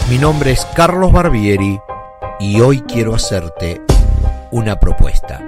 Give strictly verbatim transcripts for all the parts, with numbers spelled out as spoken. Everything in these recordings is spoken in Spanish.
Mi nombre es Carlos Barbieri y hoy quiero hacerte una propuesta.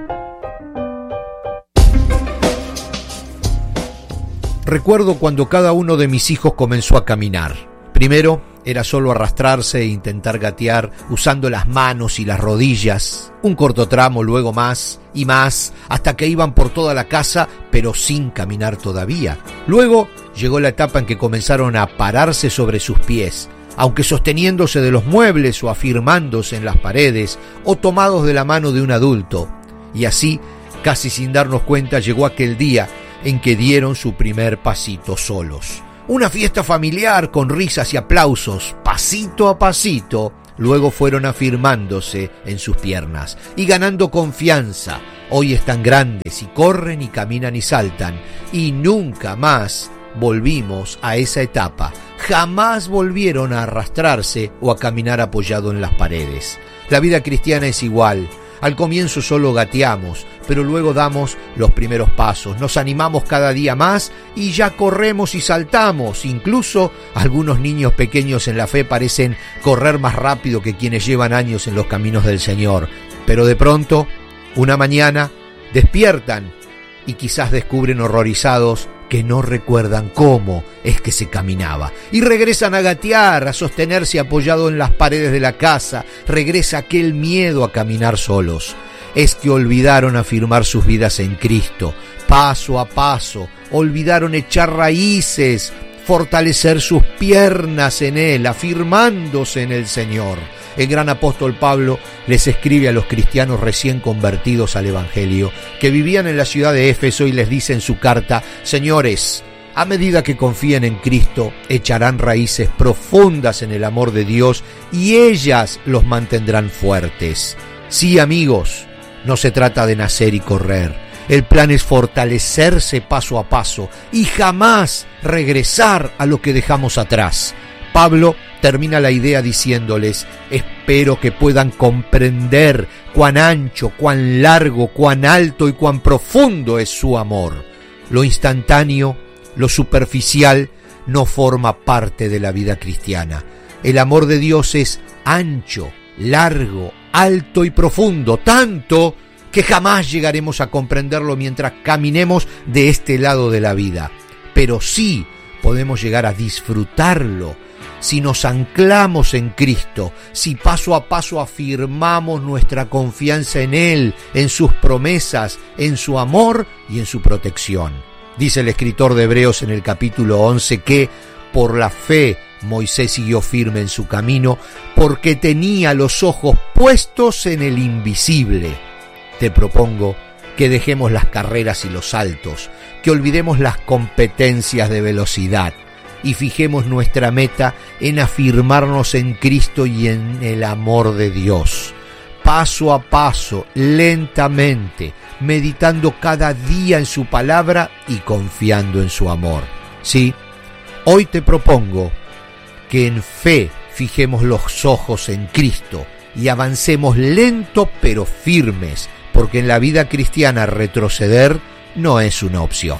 Recuerdo cuando cada uno de mis hijos comenzó a caminar. Primero era solo arrastrarse e intentar gatear usando las manos y las rodillas. Un corto tramo, luego más y más, hasta que iban por toda la casa, pero sin caminar todavía. Luego llegó la etapa en que comenzaron a pararse sobre sus pies, aunque sosteniéndose de los muebles o afirmándose en las paredes o tomados de la mano de un adulto. Y así, casi sin darnos cuenta, llegó aquel día en que dieron su primer pasito solos. Una fiesta familiar con risas y aplausos, pasito a pasito, luego fueron afirmándose en sus piernas y ganando confianza. Hoy están grandes y corren y caminan y saltan, y nunca más volvimos a esa etapa. Jamás volvieron a arrastrarse o a caminar apoyado en las paredes. La vida cristiana es igual. Al comienzo solo gateamos, pero luego damos los primeros pasos, nos animamos cada día más y ya corremos y saltamos. Incluso algunos niños pequeños en la fe parecen correr más rápido que quienes llevan años en los caminos del Señor. Pero de pronto, una mañana, despiertan y quizás descubren horrorizados que no recuerdan cómo es que se caminaba. Y regresan a gatear, a sostenerse apoyado en las paredes de la casa. Regresa aquel miedo a caminar solos. Es que olvidaron afirmar sus vidas en Cristo, paso a paso. Olvidaron echar raíces, fortalecer sus piernas en Él, afirmándose en el Señor. El gran apóstol Pablo les escribe a los cristianos recién convertidos al Evangelio, que vivían en la ciudad de Éfeso, y les dice en su carta: señores, a medida que confíen en Cristo, echarán raíces profundas en el amor de Dios y ellas los mantendrán fuertes. Sí, amigos, no se trata de nacer y correr. El plan es fortalecerse paso a paso y jamás regresar a lo que dejamos atrás. Pablo termina la idea diciéndoles: espero que puedan comprender cuán ancho, cuán largo, cuán alto y cuán profundo es su amor. Lo instantáneo, lo superficial, no forma parte de la vida cristiana. El amor de Dios es ancho, largo, alto y profundo, tanto que jamás llegaremos a comprenderlo mientras caminemos de este lado de la vida. Pero sí podemos llegar a disfrutarlo si nos anclamos en Cristo, si paso a paso afirmamos nuestra confianza en Él, en sus promesas, en su amor y en su protección. Dice el escritor de Hebreos en el capítulo once que por la fe Moisés siguió firme en su camino porque tenía los ojos puestos en el invisible. Te propongo que dejemos las carreras y los saltos, que olvidemos las competencias de velocidad y fijemos nuestra meta en afirmarnos en Cristo y en el amor de Dios. Paso a paso, lentamente, meditando cada día en su palabra y confiando en su amor. Sí, hoy te propongo que en fe fijemos los ojos en Cristo y avancemos lento pero firmes, porque en la vida cristiana retroceder no es una opción.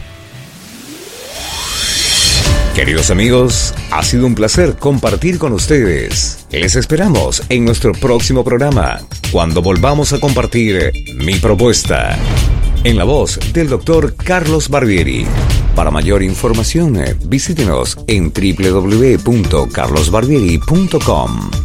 Queridos amigos, ha sido un placer compartir con ustedes. Les esperamos en nuestro próximo programa, cuando volvamos a compartir Mi Propuesta, en la voz del doctor Carlos Barbieri. Para mayor información, visítenos en doble u doble u doble u punto carlos barbieri punto com.